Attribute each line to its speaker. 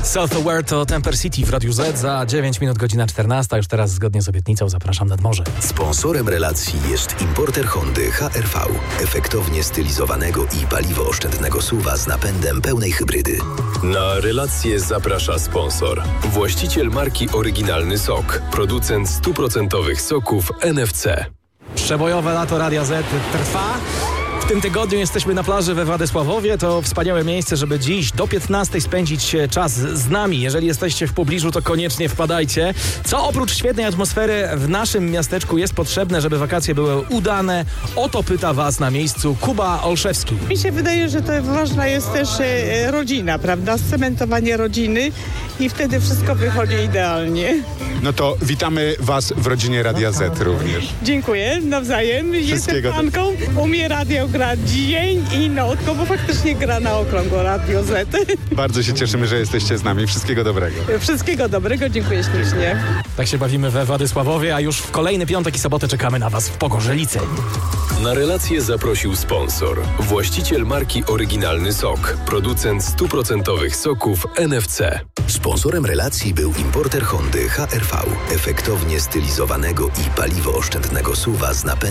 Speaker 1: Southware to Temper City w Radiu Z za 9 minut, godzina 14. Już teraz zgodnie z obietnicą zapraszam nad morze.
Speaker 2: Sponsorem relacji jest importer Hondy HR-V. Efektownie stylizowanego i paliwoooszczędnego SUV-a z napędem pełnej hybrydy.
Speaker 3: Na relację zaprasza sponsor. Właściciel marki Oryginalny Sok. Producent 100% soków NFC.
Speaker 1: Przebojowe lato Radia Z trwa. W tym tygodniu jesteśmy na plaży we Władysławowie. To wspaniałe miejsce, żeby dziś do 15 spędzić czas z nami. Jeżeli jesteście w pobliżu, to koniecznie wpadajcie. Co oprócz świetnej atmosfery w naszym miasteczku jest potrzebne, żeby wakacje były udane? O to pyta Was na miejscu Kuba Olszewski.
Speaker 4: Mi się wydaje, że to ważna jest też rodzina, prawda? Scementowanie rodziny i wtedy wszystko wychodzi idealnie.
Speaker 5: No to witamy Was w rodzinie Radia Z również.
Speaker 4: Dziękuję, nawzajem. Jestem fanką. Umie radio grać dzień i nocą, bo faktycznie gra na okrągło Radio Z.
Speaker 5: Bardzo się cieszymy, że jesteście z nami. Wszystkiego dobrego.
Speaker 4: Wszystkiego dobrego, dziękuję ślicznie.
Speaker 1: Tak się bawimy we Władysławowie, a już w kolejny piątek i sobotę czekamy na Was w Pogorzelicy.
Speaker 3: Na relację zaprosił sponsor. Właściciel marki Oryginalny Sok. Producent 100% soków NFC.
Speaker 2: Sponsorem relacji był importer Hondy HR-V. Efektownie stylizowanego i paliwoooszczędnego SUV-a z napędem